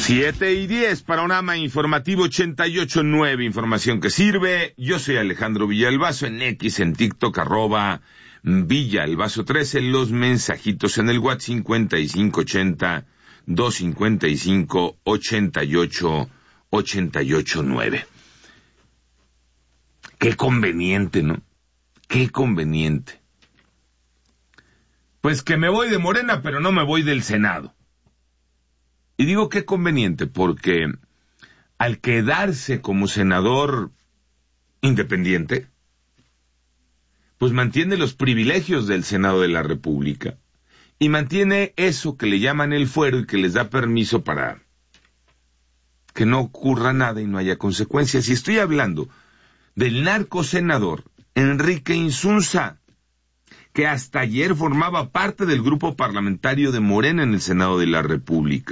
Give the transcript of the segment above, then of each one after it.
7:10, panorama informativo 88.9, información que sirve. Yo soy Alejandro Villalbazo, en X, en TikTok, @Villalbazo13, los mensajitos en el WhatsApp 5580-255-8889. Qué conveniente, ¿no? Qué conveniente. Pues que me voy de Morena, pero no me voy del Senado. Y digo qué conveniente, porque al quedarse como senador independiente, pues mantiene los privilegios del Senado de la República y mantiene eso que le llaman el fuero y que les da permiso para que no ocurra nada y no haya consecuencias. Y estoy hablando del narcosenador Enrique Insunza, que hasta ayer formaba parte del grupo parlamentario de Morena en el Senado de la República.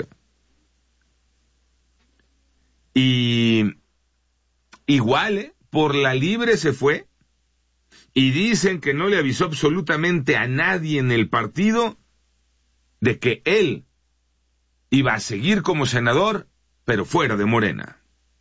Y igual, por la libre se fue, y dicen que no le avisó absolutamente a nadie en el partido de que él iba a seguir como senador, pero fuera de Morena.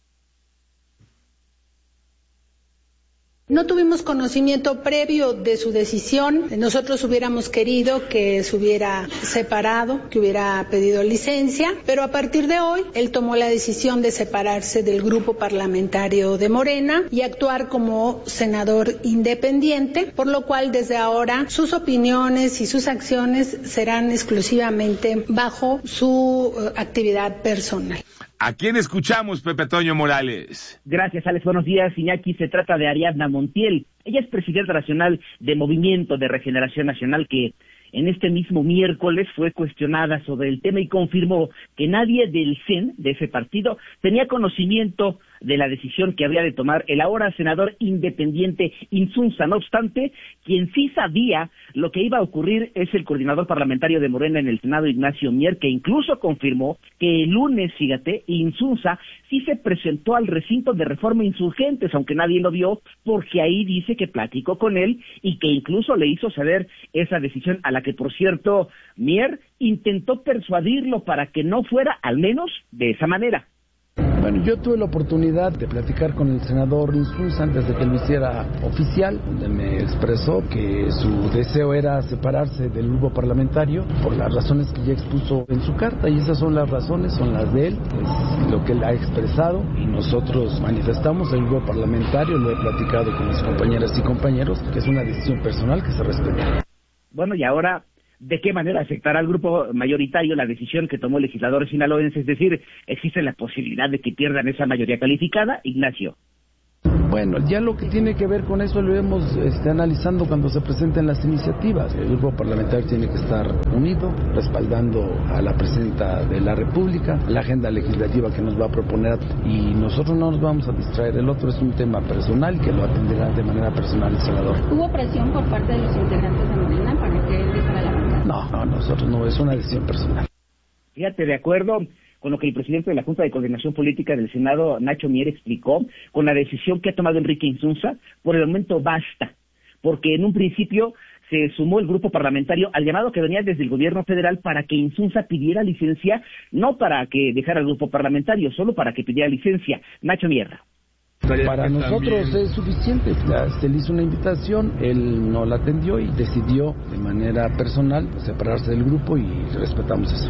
No tuvimos conocimiento previo de su decisión. Nosotros hubiéramos querido que se hubiera separado, que hubiera pedido licencia, pero a partir de hoy él tomó la decisión de separarse del grupo parlamentario de Morena y actuar como senador independiente, por lo cual desde ahora sus opiniones y sus acciones serán exclusivamente bajo su actividad personal. ¿A quién escuchamos, Pepe Toño Morales? Gracias, Alex. Buenos días, Iñaki. Se trata de Ariadna Montiel. Ella es presidenta nacional de Movimiento de Regeneración Nacional, que en este mismo miércoles fue cuestionada sobre el tema y confirmó que nadie del CEN, de ese partido, tenía conocimiento de la decisión que habría de tomar el ahora senador independiente Insunza. No obstante, quien sí sabía lo que iba a ocurrir es el coordinador parlamentario de Morena en el Senado, Ignacio Mier, que incluso confirmó que el lunes, fíjate, Insunza sí se presentó al recinto de Reforma Insurgentes, aunque nadie lo vio, porque ahí dice que platicó con él y que incluso le hizo saber esa decisión, a la que, por cierto, Mier intentó persuadirlo para que no fuera, al menos de esa manera. Bueno, yo tuve la oportunidad de platicar con el senador Insunza antes de que lo hiciera oficial, donde me expresó que su deseo era separarse del grupo parlamentario por las razones que ya expuso en su carta, y esas son las razones, son las de él, es lo que él ha expresado, y nosotros manifestamos el grupo parlamentario, lo he platicado con mis compañeras y compañeros, que es una decisión personal que se respeta. Bueno, y ahora, ¿de qué manera afectará al grupo mayoritario la decisión que tomó el legislador sinaloense? Es decir, ¿existe la posibilidad de que pierdan esa mayoría calificada, Ignacio? Bueno, ya lo que tiene que ver con eso lo iremos analizando cuando se presenten las iniciativas. El grupo parlamentario tiene que estar unido, respaldando a la presidenta de la República, la agenda legislativa que nos va a proponer, y nosotros no nos vamos a distraer. El otro es un tema personal que lo atenderá de manera personal el senador. ¿Hubo presión por parte de los integrantes de Morena para que él dejara la bancada? No, nosotros no, es una decisión personal. Fíjate, de acuerdo con lo que el presidente de la Junta de Coordinación Política del Senado, Nacho Mier, explicó, con la decisión que ha tomado Enrique Insunza, por el momento basta, porque en un principio se sumó el grupo parlamentario al llamado que venía desde el gobierno federal para que Insunza pidiera licencia, no para que dejara el grupo parlamentario, solo para que pidiera licencia. Nacho Mier. Para nosotros es suficiente. Se le hizo una invitación, él no la atendió y decidió de manera personal separarse del grupo, y respetamos eso.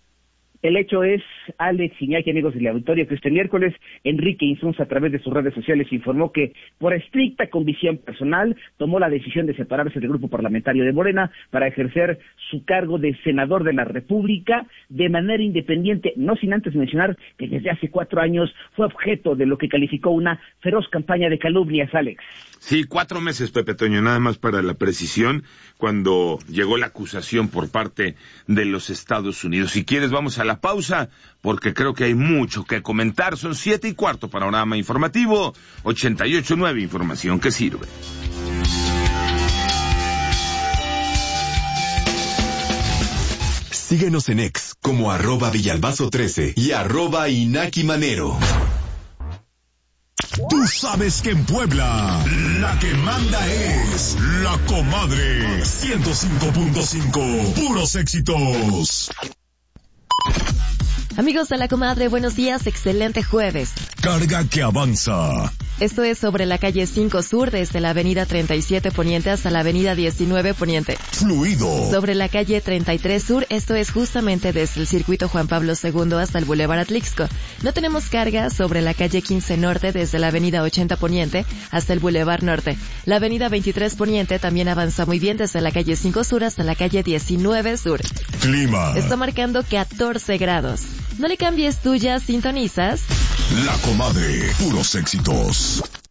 El hecho es, Alex, Iñaki, amigos del auditorio, que este miércoles Enrique Insunza, a través de sus redes sociales, informó que por estricta convicción personal tomó la decisión de separarse del grupo parlamentario de Morena para ejercer su cargo de senador de la República de manera independiente, no sin antes mencionar que desde hace 4 años fue objeto de lo que calificó una feroz campaña de calumnias, Alex. Sí, 4 meses, Pepe Toño, nada más para la precisión, cuando llegó la acusación por parte de los Estados Unidos. Si quieres, vamos a la pausa, porque creo que hay mucho que comentar. Son 7:15, panorama informativo 88.9, información que sirve. Síguenos en X como @Villalbazo13 y @Inaki Manero. Tú sabes que en Puebla la que manda es La Comadre 105.5. Puros éxitos. Amigos de La Comadre, buenos días, excelente jueves. Carga que avanza. Esto es sobre la calle 5 Sur, desde la avenida 37 Poniente hasta la avenida 19 Poniente. Fluido. Sobre la calle 33 Sur, esto es justamente desde el circuito Juan Pablo II hasta el Boulevard Atlixco. No tenemos carga sobre la calle 15 Norte, desde la avenida 80 Poniente hasta el Boulevard Norte. La avenida 23 Poniente también avanza muy bien desde la calle 5 Sur hasta la calle 19 Sur. Clima. Está marcando 14 grados. No le cambies, tú ya sintonizas La Comadre, puros éxitos.